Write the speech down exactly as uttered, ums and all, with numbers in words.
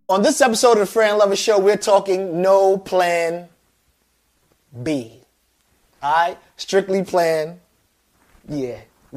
On this episode of the Fran Lover Show, we're talking no plan B. All right? Strictly plan, yeah,